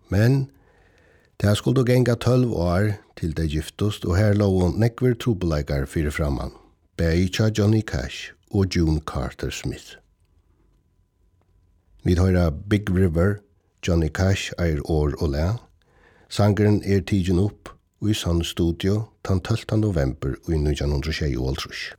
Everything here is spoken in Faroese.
Men det skulle genga 12 år til de giftust, og her lå nekver trobeleikar fyrir framman, Beitja Johnny Cash og June Carter Smith. Vi høyra Big River, Johnny Cash år og læ. Sangeren tidgen opp i Sun Studio den 12. november i 1926.